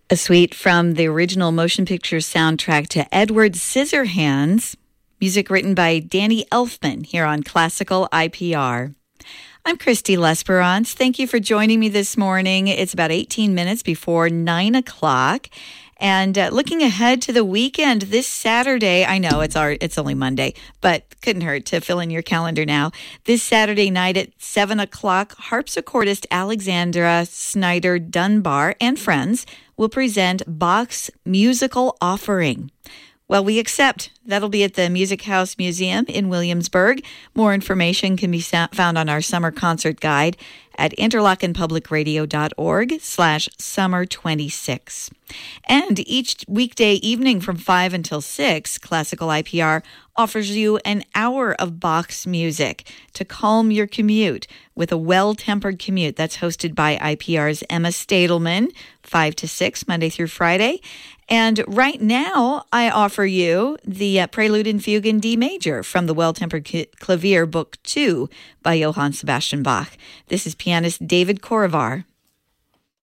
A suite from the original motion picture soundtrack to Edward Scissorhands, music written by Danny Elfman here on Classical IPR. I'm Christy Lesperance. Thank you for joining me this morning. It's about 18 minutes before 9 o'clock. And looking ahead to the weekend this Saturday, I know it's only Monday, but couldn't hurt to fill in your calendar now. This Saturday night at 7 o'clock, harpsichordist Alexandra Snyder Dunbar and friends will present Bach's Musical Offering. Well, we accept. That'll be at the Music House Museum in Williamsburg. More information can be found on our summer concert guide at interlochenpublicradio.org/summer26. And each weekday evening from 5 until 6, Classical IPR offers you an hour of Bach's music to calm your commute with a well-tempered commute. That's hosted by IPR's Emma Stadelman, 5 to 6, Monday through Friday. And right now, I offer you the Prelude and Fugue in D major from the Well-Tempered Clavier, Book 2 by Johann Sebastian Bach. This is pianist David Korovar.